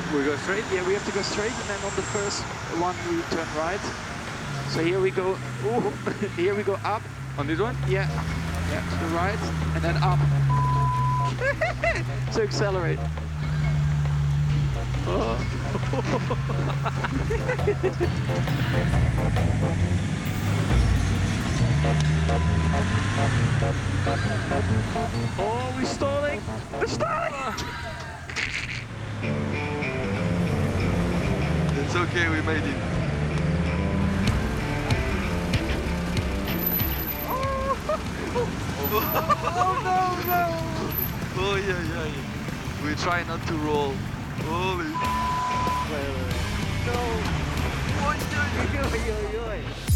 We go straight? Yeah, we have to go straight, and then on the first one we turn right. So here we go. Ooh, here we go up. On this one? Yeah, yeah, to the right, and then up. So accelerate. Oh. Oh, we're stalling! We're stalling! It's okay, we made it. Oh no, no! Oh yeah. We try not to roll. Holy. Wait. No! Oh, yeah. Oi, oi, oi.